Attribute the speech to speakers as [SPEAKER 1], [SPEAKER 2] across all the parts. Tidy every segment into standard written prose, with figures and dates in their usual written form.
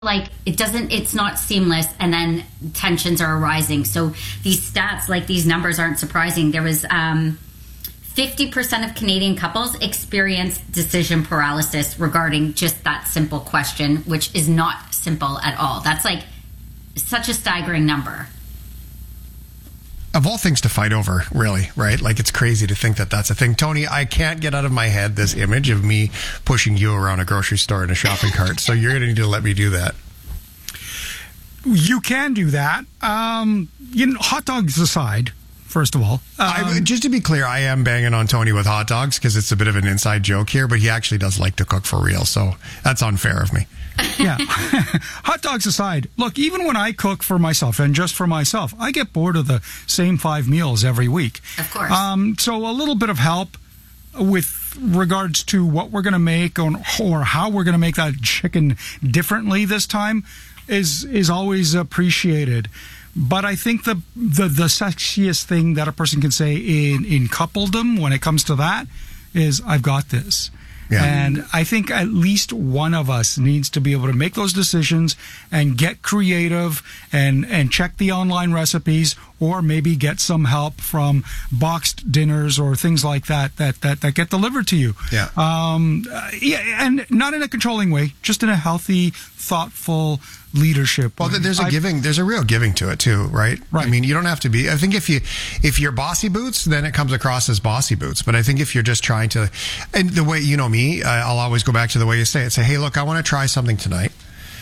[SPEAKER 1] like it's not seamless, and then tensions are arising. So these stats, like these numbers, aren't surprising. There was 50% of Canadian couples experience decision paralysis regarding just that simple question, which is not simple at all. That's like such a staggering number.
[SPEAKER 2] Of all things to fight over, really, right? Like, it's crazy to think that that's a thing. Tony, I can't get out of my head this image of me pushing you around a grocery store in a shopping cart. So you're going to need to let me do that.
[SPEAKER 3] You can do that. Hot dogs aside, first of all.
[SPEAKER 2] Just to be clear, I am banging on Tony with hot dogs because it's a bit of an inside joke here, but he actually does like to cook for real. So that's unfair of me.
[SPEAKER 3] Yeah. Hot dogs aside, look, even when I cook for myself and just for myself, I get bored of the same 5 meals every week.
[SPEAKER 1] Of course.
[SPEAKER 3] So a little bit of help with regards to what we're going to make or how we're going to make that chicken differently this time is always appreciated. But I think the sexiest thing that a person can say in coupledom when it comes to that is, I've got this. Yeah. And I think at least one of us needs to be able to make those decisions and get creative and check the online recipes, or maybe get some help from boxed dinners or things like that get delivered to you.
[SPEAKER 2] Yeah.
[SPEAKER 3] And not in a controlling way, just in a healthy, thoughtful leadership.
[SPEAKER 2] Well, there's a real giving to it too, right?
[SPEAKER 3] Right.
[SPEAKER 2] I mean, you don't have to be. I think if you're bossy boots, then it comes across as bossy boots. But I think if you're just trying to, and the way you know me, I'll always go back to the way you say it. Say, hey, look, I want to try something tonight.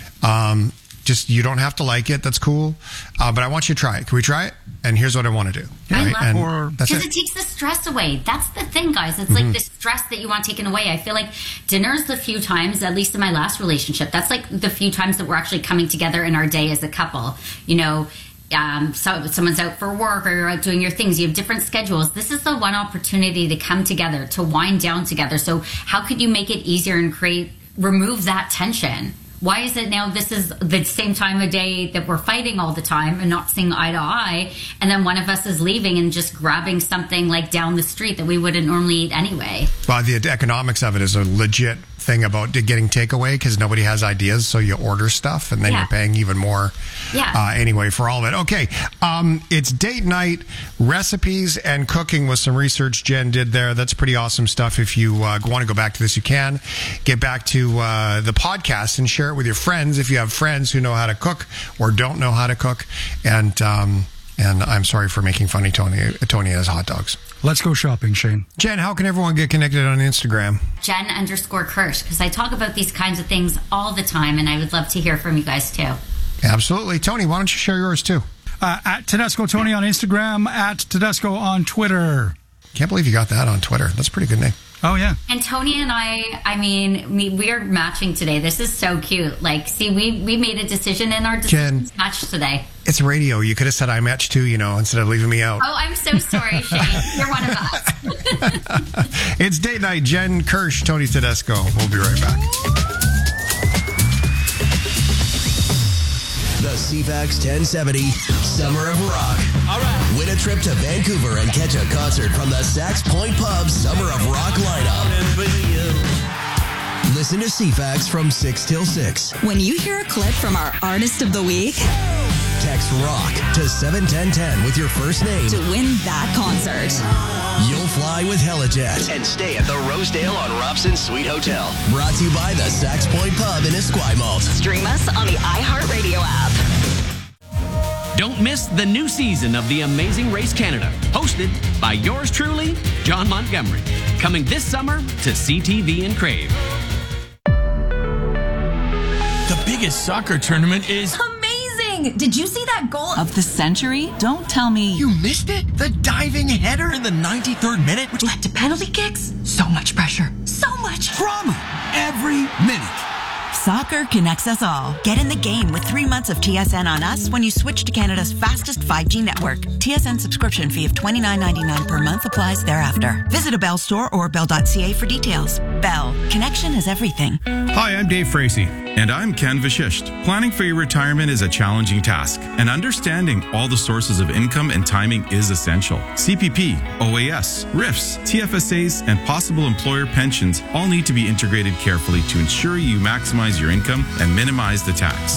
[SPEAKER 2] Just, you don't have to like it. That's cool. But I want you to try it. Can we try it? And here's what I want to do.
[SPEAKER 1] I
[SPEAKER 2] right?
[SPEAKER 1] love it. Because it takes the stress away. That's the thing, guys. It's like the stress that you want taken away. I feel like dinner's the few times, at least in my last relationship, that's like the few times that we're actually coming together in our day as a couple. You know, so someone's out for work or you're out doing your things. You have different schedules. This is the one opportunity to come together, to wind down together. So how could you make it easier and remove that tension? Why is it now this is the same time of day that we're fighting all the time and not seeing eye to eye, and then one of us is leaving and just grabbing something like down the street that we wouldn't normally eat anyway?
[SPEAKER 2] Well, the economics of it is a legit thing about getting takeaway because nobody has ideas, so you order stuff and then you're paying even more anyway for all of it. Okay, it's date night, recipes and cooking with some research Jen did there. That's pretty awesome stuff. If you want to go back to this, you can get back to the podcast and share it with your friends if you have friends who know how to cook or don't know how to cook. And I'm sorry for making fun of Tony has hot dogs.
[SPEAKER 3] Let's go shopping, Shane.
[SPEAKER 2] Jen, how can everyone get connected on Instagram?
[SPEAKER 1] Jen_Kirsch, because I talk about these kinds of things all the time, and I would love to hear from you guys too.
[SPEAKER 2] Absolutely. Tony, why don't you share yours too?
[SPEAKER 3] At Tedesco Tony on Instagram, at Tedesco on Twitter.
[SPEAKER 2] Can't believe you got that on Twitter. That's a pretty good name.
[SPEAKER 3] Oh, yeah.
[SPEAKER 1] And Tony and I mean, we are matching today. This is so cute. Like, see, we made a decision in our decisions matched today.
[SPEAKER 2] It's radio. You could have said I match too, instead of leaving me out.
[SPEAKER 1] Oh, I'm so sorry, Shane. You're one of us.
[SPEAKER 2] It's date night. Jen Kirsch, Tony Tedesco. We'll be right back.
[SPEAKER 4] The CFAX 1070 Summer of Rock. All right. Win a trip to Vancouver and catch a concert from the Sax Point Pub Summer of Rock lineup. Listen to CFAX from 6 till 6.
[SPEAKER 5] When you hear a clip from our Artist of the Week,
[SPEAKER 4] text ROCK to 71010 with your first name
[SPEAKER 5] to win that concert.
[SPEAKER 4] You'll fly with Helijet and stay at the Rosedale on Robson Suite Hotel. Brought to you by the Sax Point Pub in Esquimalt.
[SPEAKER 5] Stream us on the iHeartRadio app.
[SPEAKER 6] Don't miss the new season of The Amazing Race Canada, hosted by yours truly, John Montgomery. Coming this summer to CTV and Crave.
[SPEAKER 7] The biggest soccer tournament is
[SPEAKER 5] amazing! Did you see that goal of the century? Don't tell me
[SPEAKER 7] you missed it. The diving header in the 93rd minute,
[SPEAKER 5] which led to penalty kicks. So much pressure. So much
[SPEAKER 7] drama every minute.
[SPEAKER 8] Soccer connects us all. Get in the game with 3 months of TSN on us when you switch to Canada's fastest 5G network. TSN subscription fee of $29.99 per month applies thereafter. Visit a Bell store or bell.ca for details. Bell. Connection is everything.
[SPEAKER 9] Hi, I'm Dave Frazee. And I'm Ken Vashisht. Planning for your retirement is a challenging task, and understanding all the sources of income and timing is essential. CPP, OAS, RIFs, TFSAs, and possible employer pensions all need to be integrated carefully to ensure you maximize your income and minimize the tax.